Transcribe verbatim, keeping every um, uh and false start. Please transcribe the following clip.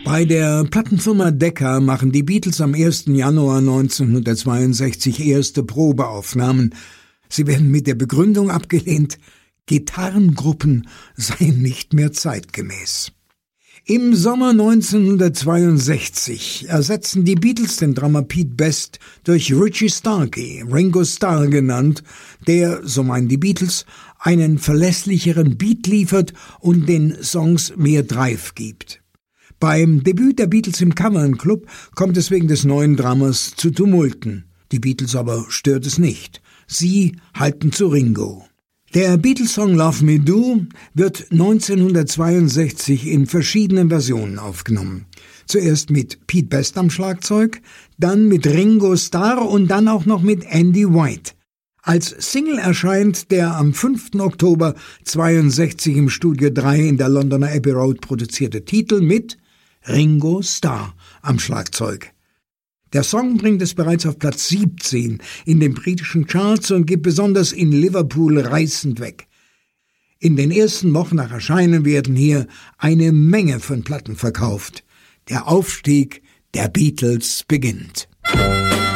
Bei der Plattenfirma Decca machen die Beatles am ersten Januar neunzehnhundertzweiundsechzig erste Probeaufnahmen. Sie werden mit der Begründung abgelehnt, Gitarrengruppen seien nicht mehr zeitgemäß. Im Sommer neunzehnhundertzweiundsechzig ersetzen die Beatles den Drummer Pete Best durch Richie Starkey, Ringo Starr genannt, der, so meinen die Beatles, einen verlässlicheren Beat liefert und den Songs mehr Drive gibt. Beim Debüt der Beatles im Cavern Club kommt es wegen des neuen Drummers zu Tumulten. Die Beatles aber stört es nicht. Sie halten zu Ringo. Der Beatles-Song Love Me Do wird neunzehnhundertzweiundsechzig in verschiedenen Versionen aufgenommen. Zuerst mit Pete Best am Schlagzeug, dann mit Ringo Starr und dann auch noch mit Andy White. Als Single erscheint der am fünften Oktober zweiundsechzig im Studio drei in der Londoner Abbey Road produzierte Titel mit Ringo Starr am Schlagzeug. Der Song bringt es bereits auf Platz siebzehn in den britischen Charts und geht besonders in Liverpool reißend weg. In den ersten Wochen nach Erscheinen werden hier eine Menge von Platten verkauft. Der Aufstieg der Beatles beginnt.